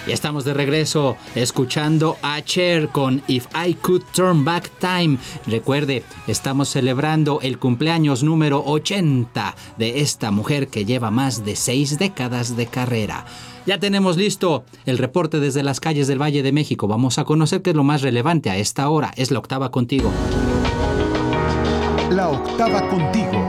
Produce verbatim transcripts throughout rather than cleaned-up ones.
Ya estamos de regreso escuchando a Cher con If I Could Turn Back Time. Recuerde, estamos celebrando el cumpleaños número ochenta de esta mujer que lleva más de seis décadas de carrera. Ya tenemos listo el reporte desde las calles del Valle de México. Vamos a conocer qué es lo más relevante a esta hora. Es la octava contigo. La octava contigo.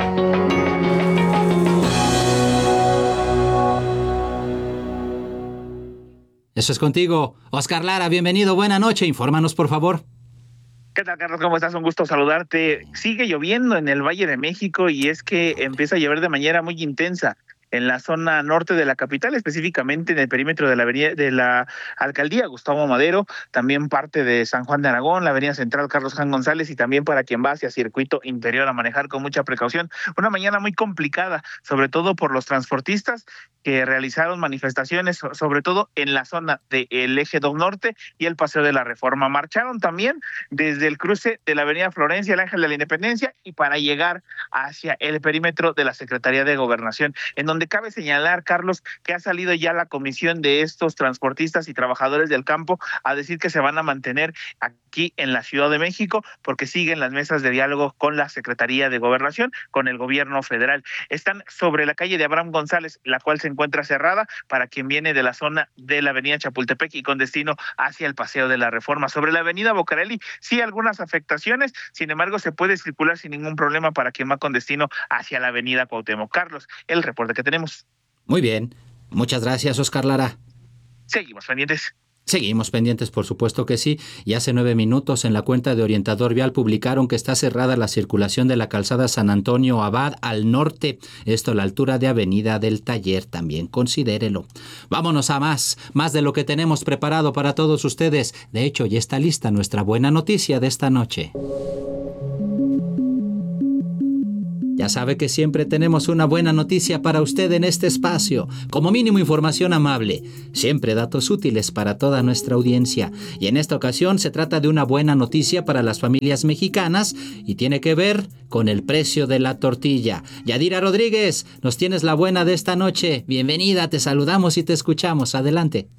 Eso es contigo. Oscar Lara, bienvenido, buena noche. Infórmanos, por favor. ¿Qué tal, Carlos? ¿Cómo estás? Un gusto saludarte. Sigue lloviendo en el Valle de México y es que empieza a llover de manera muy intensa en la zona norte de la capital, específicamente en el perímetro de la avenida de la alcaldía Gustavo Madero, también parte de San Juan de Aragón, la avenida central Carlos Jan González y también para quien va hacia circuito interior a manejar con mucha precaución. Una mañana muy complicada, sobre todo por los transportistas que realizaron manifestaciones, sobre todo en la zona del eje dos norte y el Paseo de la Reforma. Marcharon también desde el cruce de la avenida Florencia, el Ángel de la Independencia, y para llegar hacia el perímetro de la Secretaría de Gobernación, en donde cabe señalar, Carlos, que ha salido ya la comisión de estos transportistas y trabajadores del campo a decir que se van a mantener aquí en la Ciudad de México porque siguen las mesas de diálogo con la Secretaría de Gobernación, con el gobierno federal. Están sobre la calle de Abraham González, la cual se encuentra cerrada para quien viene de la zona de la avenida Chapultepec y con destino hacia el Paseo de la Reforma. Sobre la avenida Bocarelli, sí algunas afectaciones, sin embargo se puede circular sin ningún problema para quien va con destino hacia la avenida Cuauhtémoc. Carlos, el reporte que tenemos. Muy bien, muchas gracias, Oscar Lara. Seguimos pendientes. Seguimos pendientes, por supuesto que sí. Y hace nueve minutos en la cuenta de Orientador Vial publicaron que está cerrada la circulación de la calzada San Antonio Abad al norte. Esto a la altura de Avenida del Taller. También considérelo. Vámonos a más, más de lo que tenemos preparado para todos ustedes. De hecho, ya está lista nuestra buena noticia de esta noche. Ya sabe que siempre tenemos una buena noticia para usted en este espacio. Como mínimo información amable. Siempre datos útiles para toda nuestra audiencia. Y en esta ocasión se trata de una buena noticia para las familias mexicanas y tiene que ver con el precio de la tortilla. Yadira Rodríguez, nos tienes la buena de esta noche. Bienvenida, te saludamos y te escuchamos. Adelante.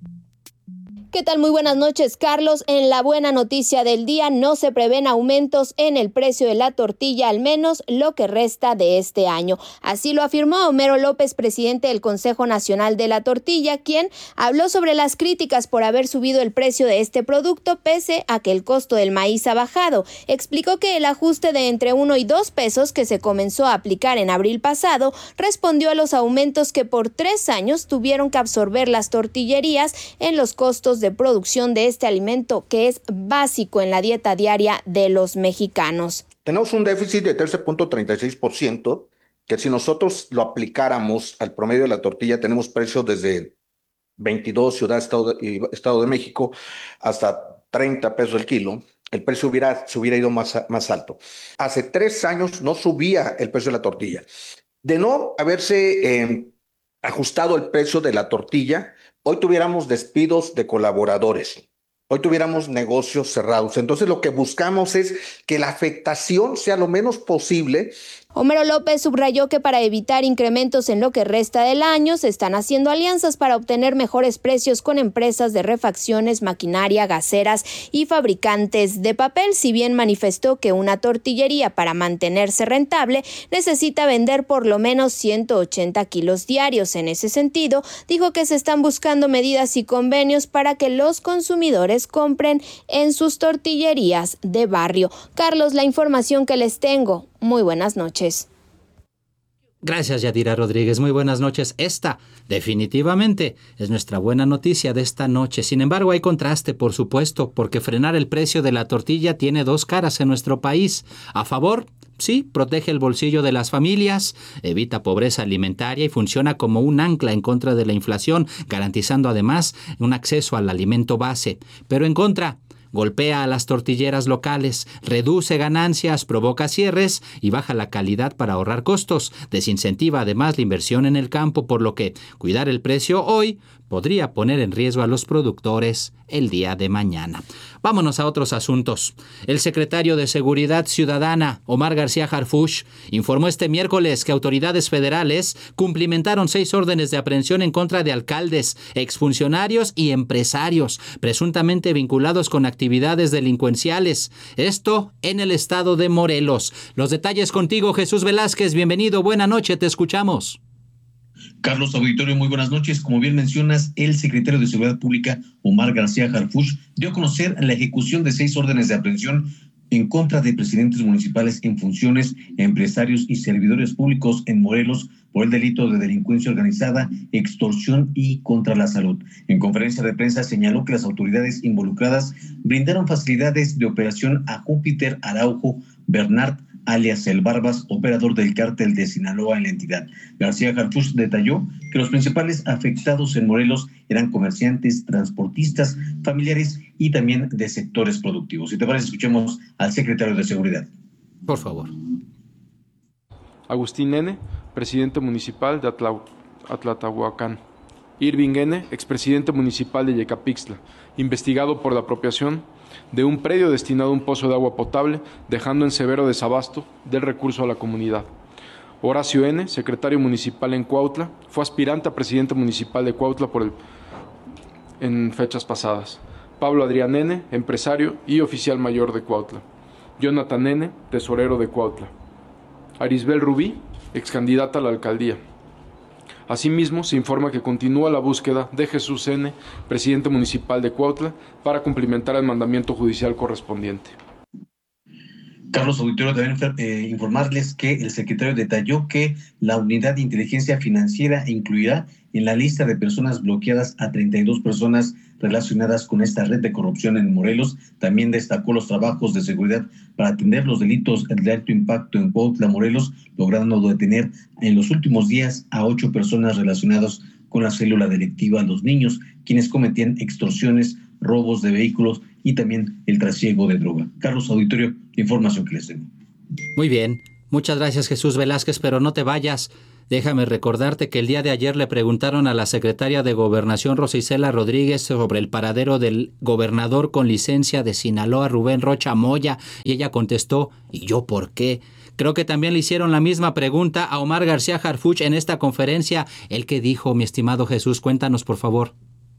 ¿Qué tal? Muy buenas noches, Carlos. En la buena noticia del día no se prevén aumentos en el precio de la tortilla, al menos lo que resta de este año. Así lo afirmó Homero López, presidente del Consejo Nacional de la Tortilla, quien habló sobre las críticas por haber subido el precio de este producto pese a que el costo del maíz ha bajado. Explicó que el ajuste de entre uno y dos pesos que se comenzó a aplicar en abril pasado respondió a los aumentos que por tres años tuvieron que absorber las tortillerías en los costos de producción de este alimento que es básico en la dieta diaria de los mexicanos. Tenemos un déficit de trece punto treinta y seis por ciento, que si nosotros lo aplicáramos al promedio de la tortilla, tenemos precios desde veintidós Ciudad Estado de, Estado de México hasta treinta pesos el kilo. El precio hubiera, se hubiera ido más, más alto. Hace tres años no subía el precio de la tortilla. De no haberse eh, ajustado el precio de la tortilla, hoy tuviéramos despidos de colaboradores, hoy tuviéramos negocios cerrados. Entonces lo que buscamos es que la afectación sea lo menos posible. Homero López subrayó que para evitar incrementos en lo que resta del año se están haciendo alianzas para obtener mejores precios con empresas de refacciones, maquinaria, gaseras y fabricantes de papel. Si bien manifestó que una tortillería para mantenerse rentable necesita vender por lo menos ciento ochenta kilos diarios. En ese sentido, dijo que se están buscando medidas y convenios para que los consumidores compren en sus tortillerías de barrio. Carlos, la información que les tengo. Muy buenas noches. Gracias, Yadira Rodríguez. Muy buenas noches. Esta, definitivamente, es nuestra buena noticia de esta noche. Sin embargo, hay contraste, por supuesto, porque frenar el precio de la tortilla tiene dos caras en nuestro país. A favor, sí, protege el bolsillo de las familias, evita pobreza alimentaria y funciona como un ancla en contra de la inflación, garantizando además un acceso al alimento base. Pero en contra, golpea a las tortilleras locales, reduce ganancias, provoca cierres y baja la calidad para ahorrar costos. Desincentiva además la inversión en el campo, por lo que cuidar el precio hoy podría poner en riesgo a los productores el día de mañana. Vámonos a otros asuntos. El secretario de Seguridad Ciudadana, Omar García Harfuch, informó este miércoles que autoridades federales cumplimentaron seis órdenes de aprehensión en contra de alcaldes, exfuncionarios y empresarios, presuntamente vinculados con actividades delincuenciales. Esto en el estado de Morelos. Los detalles contigo, Jesús Velázquez. Bienvenido, buena noche, te escuchamos. Carlos Auditorio, muy buenas noches. Como bien mencionas, el secretario de Seguridad Pública, Omar García Harfuch, dio a conocer la ejecución de seis órdenes de aprehensión en contra de presidentes municipales en funciones, empresarios y servidores públicos en Morelos por el delito de delincuencia organizada, extorsión y contra la salud. En conferencia de prensa señaló que las autoridades involucradas brindaron facilidades de operación a Júpiter Araujo Bernard, alias El Barbas, operador del cártel de Sinaloa en la entidad. García Harfuch detalló que los principales afectados en Morelos eran comerciantes, transportistas, familiares y también de sectores productivos. Si te parece, escuchemos al secretario de Seguridad. Por favor. Agustín N., presidente municipal de Atla- Atlatahuacán. Irving N., expresidente municipal de Yecapixtla, investigado por la apropiación de un predio destinado a un pozo de agua potable, dejando en severo desabasto del recurso a la comunidad. Horacio N., secretario municipal en Cuautla, fue aspirante a presidente municipal de Cuautla por el, en fechas pasadas. Pablo Adrián N., empresario y oficial mayor de Cuautla. Jonathan N., tesorero de Cuautla. Arisbel Rubí, excandidata a la alcaldía. Asimismo, se informa que continúa la búsqueda de Jesús N., presidente municipal de Cuautla, para cumplimentar el mandamiento judicial correspondiente. Carlos Auditorio, también eh, informarles que el secretario detalló que la unidad de inteligencia financiera incluirá en la lista de personas bloqueadas a treinta y dos personas relacionadas con esta red de corrupción en Morelos. También destacó los trabajos de seguridad para atender los delitos de alto impacto en Cuautla, Morelos, logrando detener en los últimos días a ocho personas relacionadas con la célula delictiva Los Niños, quienes cometían extorsiones, robos de vehículos y también el trasiego de droga. Carlos Auditorio, información que les tengo. Muy bien. Muchas gracias, Jesús Velázquez, pero no te vayas. Déjame recordarte que el día de ayer le preguntaron a la secretaria de Gobernación, Rosa Isela Rodríguez, sobre el paradero del gobernador con licencia de Sinaloa, Rubén Rocha Moya, y ella contestó, ¿y yo por qué? Creo que también le hicieron la misma pregunta a Omar García Harfuch en esta conferencia. ¿El qué dijo, mi estimado Jesús? Cuéntanos, por favor.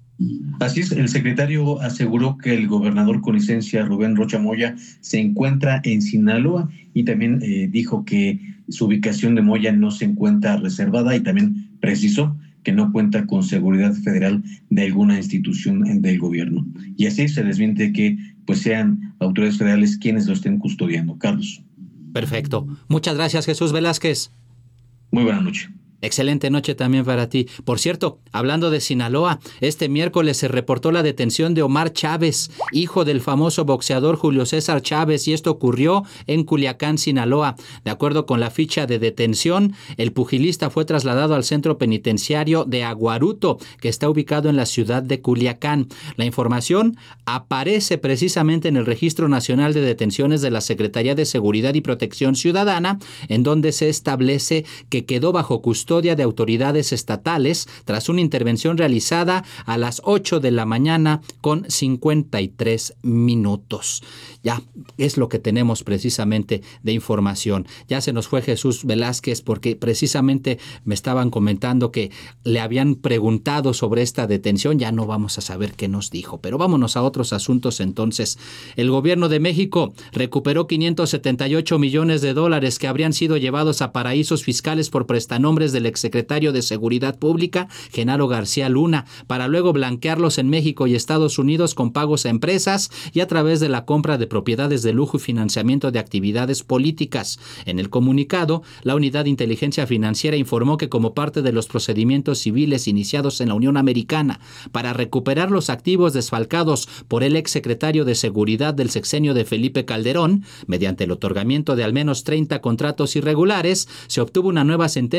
Así es, el secretario aseguró que el gobernador con licencia, Rubén Rocha Moya, se encuentra en Sinaloa y también eh, dijo que su ubicación de Moya no se encuentra reservada y también precisó que no cuenta con seguridad federal de alguna institución del gobierno. Y así se desmiente que pues sean autoridades federales quienes lo estén custodiando. Carlos. Perfecto. Muchas gracias, Jesús Velázquez. Muy buena noche. Excelente noche también para ti. Por cierto, hablando de Sinaloa, este miércoles se reportó la detención de Omar Chávez, hijo del famoso boxeador Julio César Chávez, y esto ocurrió en Culiacán, Sinaloa. De acuerdo con la ficha de detención, el pugilista fue trasladado al centro penitenciario de Aguaruto, que está ubicado en la ciudad de Culiacán. La información aparece precisamente en el Registro Nacional de Detenciones de la Secretaría de Seguridad y Protección Ciudadana, en donde se establece que quedó bajo custodia de autoridades estatales tras una intervención realizada a las ocho de la mañana con cincuenta y tres minutos. Ya es lo que tenemos precisamente de información. Ya se nos fue Jesús Velázquez porque precisamente me estaban comentando que le habían preguntado sobre esta detención. Ya no vamos a saber qué nos dijo, pero vámonos a otros asuntos entonces. El gobierno de México recuperó quinientos setenta y ocho millones de dólares que habrían sido llevados a paraísos fiscales por prestanombres del exsecretario de Seguridad Pública, Genaro García Luna, para luego blanquearlos en México y Estados Unidos con pagos a empresas y a través de la compra de propiedades de lujo y financiamiento de actividades políticas. En el comunicado, la Unidad de Inteligencia Financiera informó que como parte de los procedimientos civiles iniciados en la Unión Americana para recuperar los activos desfalcados por el exsecretario de Seguridad del sexenio de Felipe Calderón, mediante el otorgamiento de al menos treinta contratos irregulares, se obtuvo una nueva sentencia favorable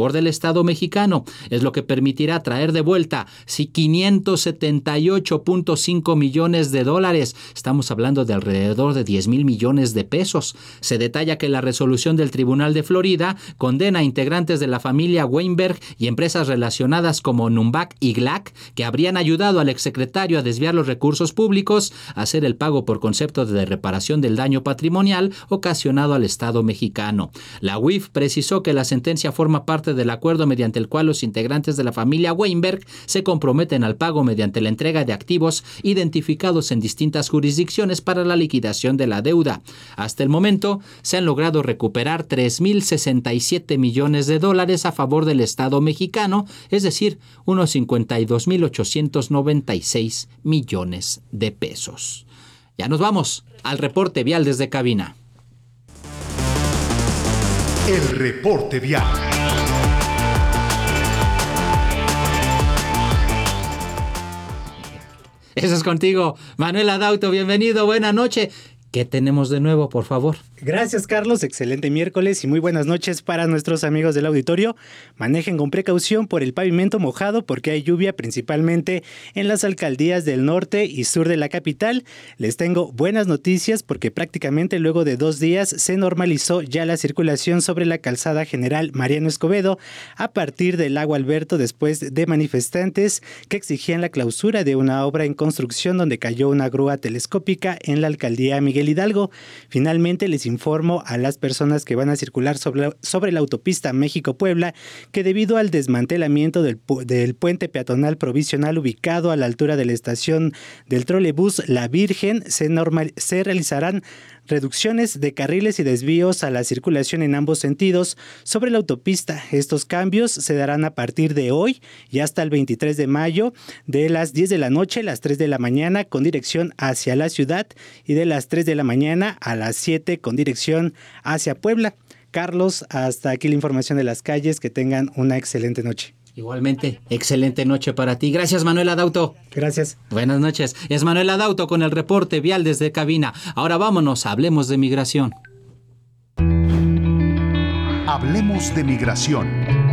favor del Estado mexicano. Es lo que permitirá traer de vuelta sí, quinientos setenta y ocho punto cinco millones de dólares. Estamos hablando de alrededor de diez mil millones de pesos. Se detalla que la resolución del Tribunal de Florida condena a integrantes de la familia Weinberg y empresas relacionadas como Numbac y Glac, que habrían ayudado al exsecretario a desviar los recursos públicos, a hacer el pago por concepto de reparación del daño patrimonial ocasionado al Estado mexicano. La U I F precisó que la sentencia forma parte del acuerdo mediante el cual los integrantes de la familia Weinberg se comprometen al pago mediante la entrega de activos identificados en distintas jurisdicciones para la liquidación de la deuda. Hasta el momento se han logrado recuperar tres mil sesenta y siete millones de dólares a favor del Estado mexicano, es decir, unos cincuenta y dos mil ochocientos noventa y seis millones de pesos. Ya nos vamos al reporte vial desde cabina. El reporte vial. Eso es contigo, Manuel Adauto, bienvenido, buena noche. ¿Qué tenemos de nuevo, por favor? Gracias, Carlos. Excelente miércoles y muy buenas noches para nuestros amigos del auditorio. Manejen con precaución por el pavimento mojado porque hay lluvia principalmente en las alcaldías del norte y sur de la capital. Les tengo buenas noticias porque prácticamente luego de dos días se normalizó ya la circulación sobre la calzada General Mariano Escobedo a partir del lago Alberto después de manifestantes que exigían la clausura de una obra en construcción donde cayó una grúa telescópica en la alcaldía Miguel Hidalgo. Finalmente les informo a las personas que van a circular sobre, sobre la autopista México-Puebla que debido al desmantelamiento del, pu- del puente peatonal provisional ubicado a la altura de la estación del trolebús La Virgen, se, normal, se realizarán reducciones de carriles y desvíos a la circulación en ambos sentidos sobre la autopista. Estos cambios se darán a partir de hoy y hasta el veintitrés de mayo de las diez de la noche a las tres de la mañana con dirección hacia la ciudad y de las tres de la mañana a las siete con dirección hacia Puebla. Carlos, hasta aquí la información de las calles. Que tengan una excelente noche. Igualmente, excelente noche para ti. Gracias, Manuel Adauto. Gracias. Buenas noches. Es Manuel Adauto con el reporte vial desde cabina. Ahora vámonos, hablemos de migración. Hablemos de migración.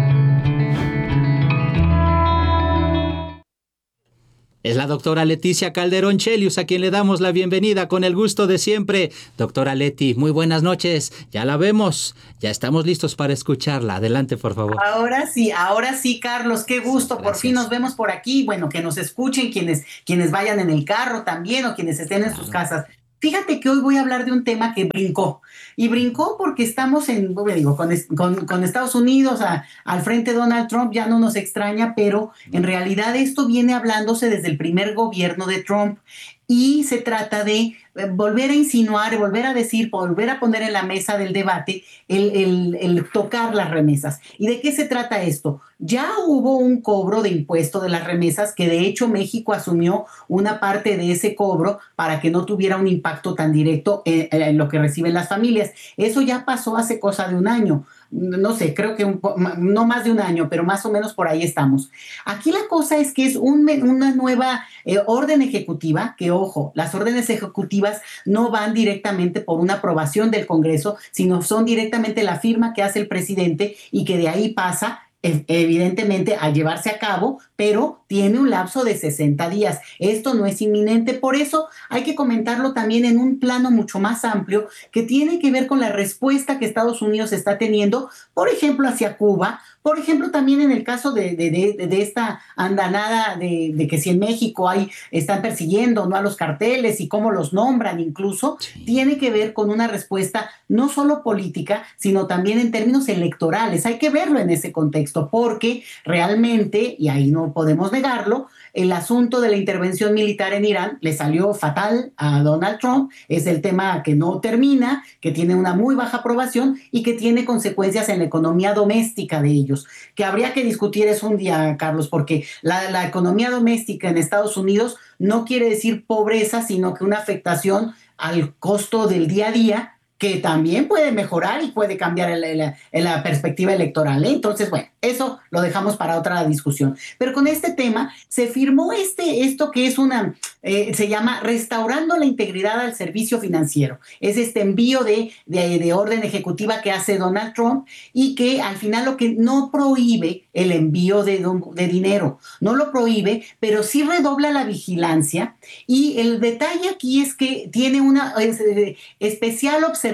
Es la doctora Leticia Calderón Chelius a quien le damos la bienvenida con el gusto de siempre. Doctora Leti, muy buenas noches. Ya la vemos. Ya estamos listos para escucharla. Adelante, por favor. Ahora sí, ahora sí, Carlos. Qué gusto. Gracias. Por fin nos vemos por aquí. Bueno, que nos escuchen quienes, quienes vayan en el carro también o quienes estén en claro. sus casas. Fíjate que hoy voy a hablar de un tema que brincó, y brincó porque estamos en, digo, con, con, con Estados Unidos a, al frente de Donald Trump, ya no nos extraña, pero en realidad esto viene hablándose desde el primer gobierno de Trump, y se trata de volver a insinuar, volver a decir, volver a poner en la mesa del debate el, el, el tocar las remesas. ¿Y de qué se trata esto? Ya hubo un cobro de impuesto de las remesas que de hecho México asumió una parte de ese cobro para que no tuviera un impacto tan directo en, en lo que reciben las familias. Eso ya pasó hace cosa de un año. No sé, creo que un, no más de un año, pero más o menos por ahí estamos. Aquí la cosa es que es un, una nueva eh, orden ejecutiva, que ojo, las órdenes ejecutivas no van directamente por una aprobación del Congreso, sino son directamente la firma que hace el presidente y que de ahí pasa evidentemente a llevarse a cabo, pero tiene un lapso de sesenta días. Esto no es inminente, por eso hay que comentarlo también en un plano mucho más amplio que tiene que ver con la respuesta que Estados Unidos está teniendo, por ejemplo, hacia Cuba, por ejemplo, también en el caso de, de, de, de esta andanada de, de que si en México hay, están persiguiendo, ¿no?, a los carteles y cómo los nombran incluso, sí. Tiene que ver con una respuesta no solo política, sino también en términos electorales. Hay que verlo en ese contexto, porque realmente, y ahí no podemos negarlo, el asunto de la intervención militar en Irán le salió fatal a Donald Trump. Es el tema que no termina, que tiene una muy baja aprobación y que tiene consecuencias en la economía doméstica de ellos, que habría que discutir eso un día, Carlos, porque la, la economía doméstica en Estados Unidos no quiere decir pobreza, sino que una afectación al costo del día a día que también puede mejorar y puede cambiar el, el, el, la perspectiva electoral, ¿eh? Entonces, bueno, eso lo dejamos para otra discusión. Pero con este tema se firmó este, esto que es una, eh, se llama Restaurando la Integridad al Servicio Financiero. Es este envío de, de, de orden ejecutiva que hace Donald Trump y que al final lo que no prohíbe el envío de, de dinero, no lo prohíbe, pero sí redobla la vigilancia. Y el detalle aquí es que tiene una es, eh, especial observancia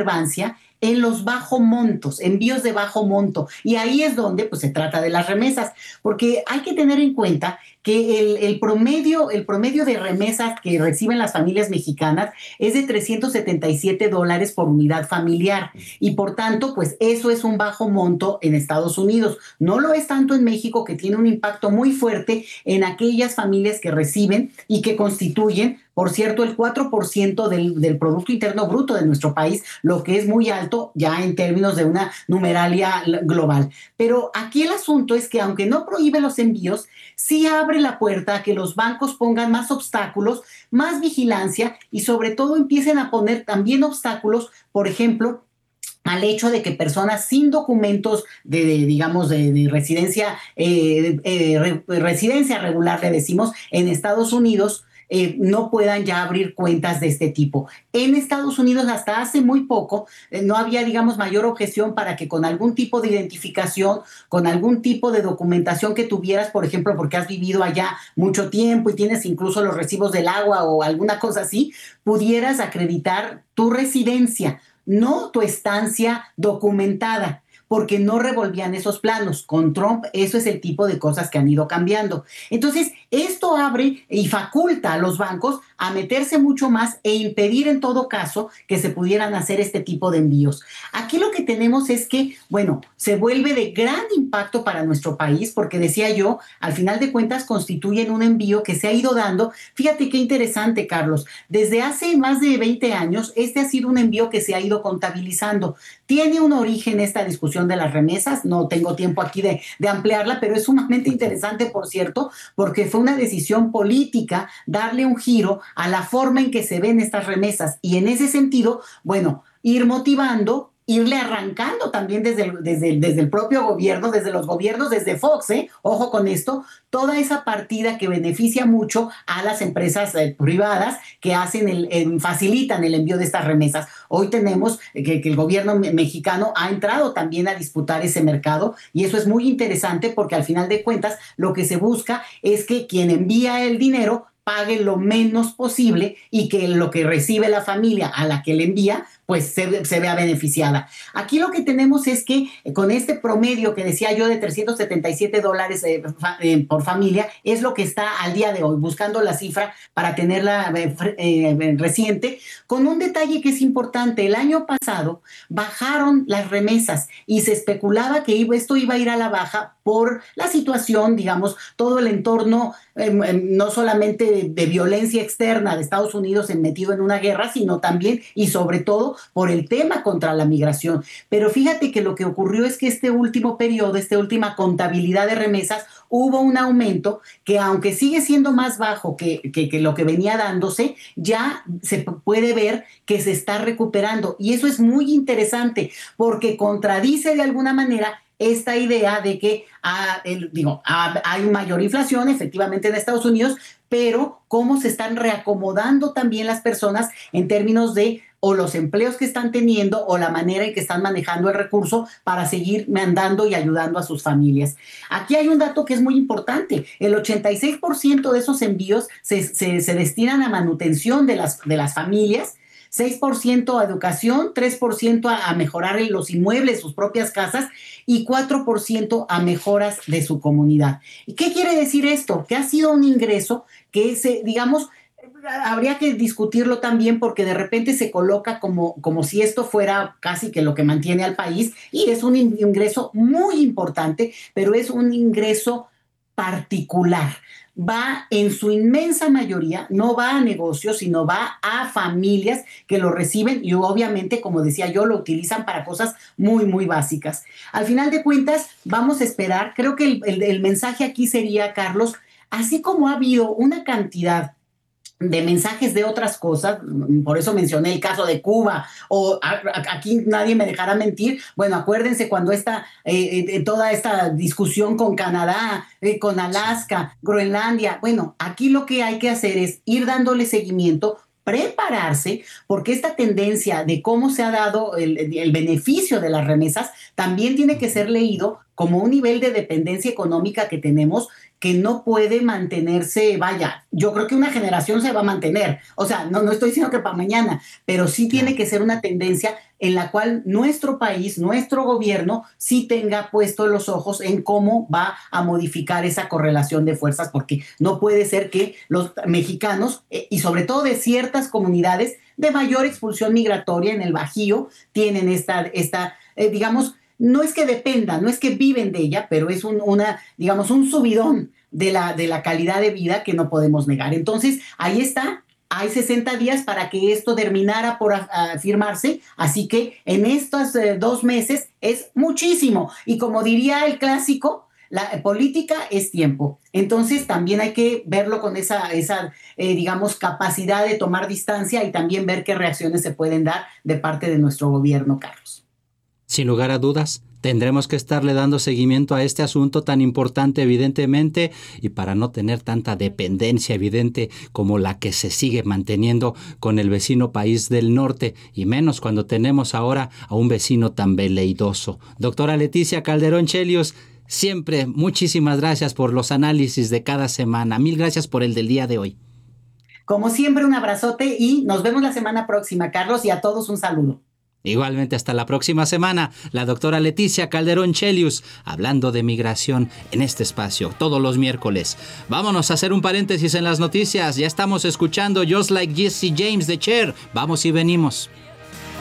en los bajo montos, envíos de bajo monto. Y ahí es donde pues, se trata de las remesas, porque hay que tener en cuenta que el, el, promedio, el promedio de remesas que reciben las familias mexicanas es de trescientos setenta y siete dólares por unidad familiar. Y por tanto, pues eso es un bajo monto en Estados Unidos. No lo es tanto en México, que tiene un impacto muy fuerte en aquellas familias que reciben y que constituyen, por cierto, el cuatro por ciento del, del Producto Interno Bruto de nuestro país, lo que es muy alto ya en términos de una numeralia global. Pero aquí el asunto es que aunque no prohíbe los envíos, sí abre la puerta a que los bancos pongan más obstáculos, más vigilancia y sobre todo empiecen a poner también obstáculos, por ejemplo, al hecho de que personas sin documentos de, de digamos, de, de residencia, eh, eh, re, residencia regular, le decimos, en Estados Unidos, Eh, no puedan ya abrir cuentas de este tipo. En Estados Unidos hasta hace muy poco eh, no había, digamos, mayor objeción para que con algún tipo de identificación, con algún tipo de documentación que tuvieras, por ejemplo, porque has vivido allá mucho tiempo y tienes incluso los recibos del agua o alguna cosa así, pudieras acreditar tu residencia, no tu estancia documentada, porque no revolvían esos planos. Con Trump, eso es el tipo de cosas que han ido cambiando. Entonces, esto abre y faculta a los bancos a meterse mucho más e impedir en todo caso que se pudieran hacer este tipo de envíos. Aquí lo que tenemos es que, bueno, se vuelve de gran impacto para nuestro país, porque decía yo, al final de cuentas constituyen un envío que se ha ido dando. Fíjate qué interesante, Carlos. Desde hace más de veinte años, este ha sido un envío que se ha ido contabilizando. Tiene un origen esta discusión de las remesas, no tengo tiempo aquí de, de ampliarla, pero es sumamente interesante, por cierto, porque fue una decisión política darle un giro a la forma en que se ven estas remesas y en ese sentido, bueno, ir motivando, irle arrancando también desde el, desde, el, desde el propio gobierno, desde los gobiernos, desde Fox, ¿eh? Ojo con esto, toda esa partida que beneficia mucho a las empresas eh, privadas que hacen el, eh, facilitan el envío de estas remesas. Hoy tenemos que, que el gobierno me- mexicano ha entrado también a disputar ese mercado y eso es muy interesante porque al final de cuentas lo que se busca es que quien envía el dinero pague lo menos posible y que lo que recibe la familia a la que le envía, pues se, se vea beneficiada. Aquí lo que tenemos es que eh, con este promedio que decía yo de trescientos setenta y siete dólares eh, fa, eh, por familia, es lo que está al día de hoy, buscando la cifra para tenerla eh, eh, reciente, con un detalle que es importante. El año pasado bajaron las remesas y se especulaba que iba, esto iba a ir a la baja por la situación, digamos, todo el entorno, eh, no solamente de, de violencia externa de Estados Unidos metido en una guerra, sino también y sobre todo por el tema contra la migración. Pero fíjate que lo que ocurrió es que este último periodo, esta última contabilidad de remesas, hubo un aumento que aunque sigue siendo más bajo que, que, que lo que venía dándose, ya se puede ver que se está recuperando. Y eso es muy interesante porque contradice de alguna manera esta idea de que ah, el, digo, ah, hay mayor inflación efectivamente en Estados Unidos, pero cómo se están reacomodando también las personas en términos de o los empleos que están teniendo o la manera en que están manejando el recurso para seguir mandando y ayudando a sus familias. Aquí hay un dato que es muy importante. El ochenta y seis por ciento de esos envíos se, se, se destinan a manutención de las, de las familias, seis por ciento a educación, tres por ciento a, a mejorar los inmuebles, sus propias casas y cuatro por ciento a mejoras de su comunidad. ¿Y qué quiere decir esto? Que ha sido un ingreso que se, digamos, habría que discutirlo también porque de repente se coloca como, como si esto fuera casi que lo que mantiene al país y es un ingreso muy importante, pero es un ingreso particular. Va en su inmensa mayoría, no va a negocios, sino va a familias que lo reciben y obviamente, como decía yo, lo utilizan para cosas muy, muy básicas. Al final de cuentas, vamos a esperar. Creo que el, el, el mensaje aquí sería, Carlos, así como ha habido una cantidad de mensajes de otras cosas, por eso mencioné el caso de Cuba, o a, a, aquí nadie me dejará mentir. Bueno, acuérdense cuando esta, eh, eh, toda esta discusión con Canadá, eh, con Alaska, Groenlandia, bueno, aquí lo que hay que hacer es ir dándole seguimiento, prepararse, porque esta tendencia de cómo se ha dado el, el beneficio de las remesas también tiene que ser leído como un nivel de dependencia económica que tenemos que no puede mantenerse, vaya, yo creo que una generación se va a mantener, o sea, no, no estoy diciendo que para mañana, pero sí tiene que ser una tendencia en la cual nuestro país, nuestro gobierno, sí tenga puesto los ojos en cómo va a modificar esa correlación de fuerzas, porque no puede ser que los mexicanos, eh, y sobre todo de ciertas comunidades de mayor expulsión migratoria en el Bajío, tienen esta, esta eh, digamos, no es que dependan, no es que viven de ella, pero es un, una, digamos, un subidón de la, de la calidad de vida que no podemos negar. Entonces, ahí está, hay sesenta días para que esto terminara por afirmarse, así que en estos eh, dos meses es muchísimo. Y como diría el clásico, la política es tiempo. Entonces, también hay que verlo con esa, esa eh, digamos, capacidad de tomar distancia y también ver qué reacciones se pueden dar de parte de nuestro gobierno, Carlos. Sin lugar a dudas, tendremos que estarle dando seguimiento a este asunto tan importante, evidentemente, y para no tener tanta dependencia evidente como la que se sigue manteniendo con el vecino país del norte, y menos cuando tenemos ahora a un vecino tan veleidoso. Doctora Leticia Calderón Chelius, siempre muchísimas gracias por los análisis de cada semana. Mil gracias por el del día de hoy. Como siempre, un abrazote y nos vemos la semana próxima, Carlos, y a todos un saludo. Igualmente, hasta la próxima semana, la doctora Leticia Calderón Chelius, hablando de migración en este espacio, todos los miércoles. Vámonos a hacer un paréntesis en las noticias. Ya estamos escuchando Just Like Jesse James de Cher. Vamos y venimos.